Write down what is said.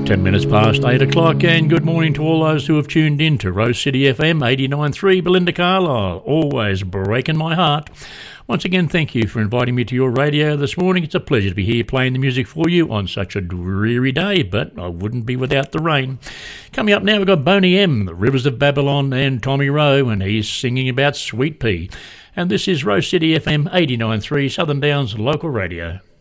10 minutes past 8 o'clock, and good morning to all those who have tuned in to Rose City FM 89.3. Belinda Carlisle, always breaking my heart. Once again, thank you for inviting me to your radio this morning. It's a pleasure to be here playing the music for you on such a dreary day, but I wouldn't be without the rain. Coming up now, we've got Boney M, the Rivers of Babylon, and Tommy Rowe, and he's singing about Sweet Pea. And this is Rose City FM 89.3, Southern Downs Local Radio.